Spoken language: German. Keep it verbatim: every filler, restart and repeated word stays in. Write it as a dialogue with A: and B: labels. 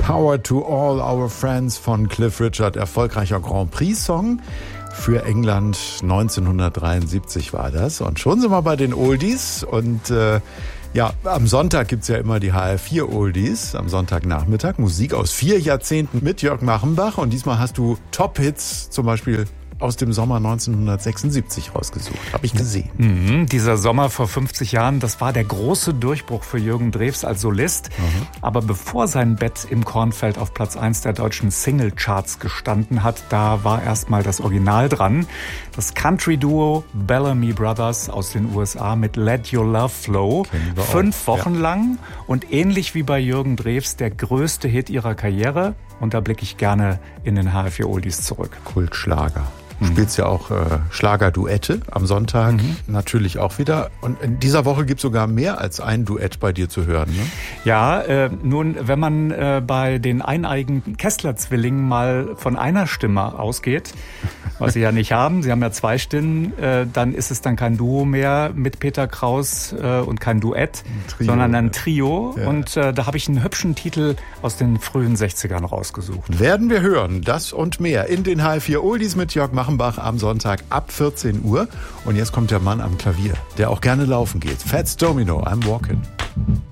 A: Power to All Our Friends von Cliff Richard, erfolgreicher Grand Prix-Song für England. neunzehnhundertdreiundsiebzig war das. Und schon sind wir bei den Oldies. Und äh, ja, am Sonntag gibt's ja immer die H R vier Oldies, am Sonntagnachmittag. Musik aus vier Jahrzehnten mit Jörg Machenbach. Und diesmal hast du Top-Hits, zum Beispiel aus dem Sommer neunzehnhundertsechsundsiebzig rausgesucht. Habe ich gesehen.
B: Mhm, dieser Sommer vor fünfzig Jahren, das war der große Durchbruch für Jürgen Drews als Solist. Mhm. Aber bevor sein Bett im Kornfeld auf Platz eins der deutschen Singlecharts gestanden hat, da war erstmal das Original dran. Das Country-Duo Bellamy Brothers aus den U S A mit Let Your Love Flow. Fünf auch. Wochen ja. lang und ähnlich wie bei Jürgen Drews der größte Hit ihrer Karriere. Und da blicke ich gerne in den H R vier Oldies zurück.
A: Kultschlager. Du spielst ja auch äh, Schlagerduette am Sonntag, mhm. natürlich auch wieder. Und in dieser Woche gibt es sogar mehr als ein Duett bei dir zu hören, ne?
B: Ja, äh, nun, wenn man äh, bei den eineigen Kessler-Zwillingen mal von einer Stimme ausgeht, was sie ja nicht haben, sie haben ja zwei Stimmen, äh, dann ist es dann kein Duo mehr mit Peter Kraus äh, und kein Duett, ein Trio, sondern ein Trio. Ja. Und äh, da habe ich einen hübschen Titel aus den frühen sechzigern rausgesucht.
A: Werden wir hören, das und mehr in den H R vier Oldies mit Jörg Machenbach am Sonntag ab vierzehn Uhr. Und jetzt kommt der Mann am Klavier, der auch gerne laufen geht. Fats Domino, I'm Walking.